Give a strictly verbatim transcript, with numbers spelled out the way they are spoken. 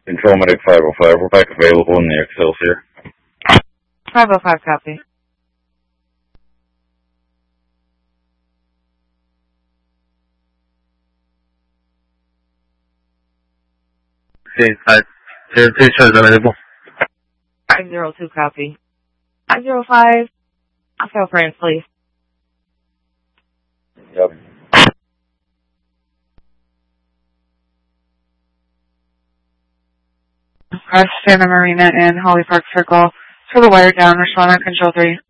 Control Medic five oh five, we're back available in the Excelsior. five oh five, copy. Okay, five zero two shows available. five zero two, copy. five zero five, South France, please. Yep. Press Santa Marina and Holly Park Circle for the wire down, respond on Control three.